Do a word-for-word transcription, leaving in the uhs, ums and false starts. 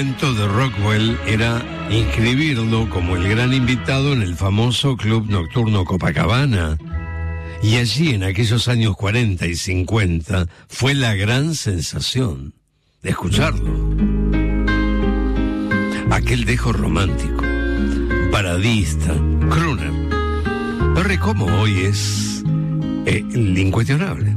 intento de Rockwell era inscribirlo como el gran invitado en el famoso Club Nocturno Copacabana. Y allí, en aquellos años cuarenta y cincuenta, fue la gran sensación de escucharlo. Aquel dejo romántico, paradista, crooner. Pero como hoy es eh, el incuestionable.